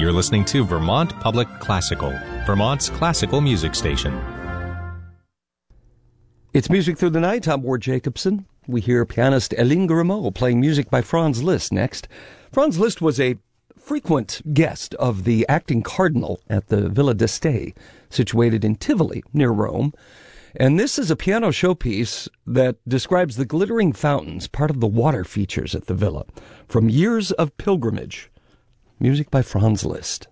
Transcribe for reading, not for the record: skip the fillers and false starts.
You're listening to Vermont Public Classical, Vermont's classical music station. It's Music Through the Night. I'm Ward Jacobson. We hear pianist Hélène Grimaud playing music by Franz Liszt next. Franz Liszt was a frequent guest of the acting cardinal at the Villa d'Este, situated in Tivoli, near Rome. And this is a piano showpiece that describes the glittering fountains, part of the water features at the villa, from years of pilgrimage. Music by Franz Liszt.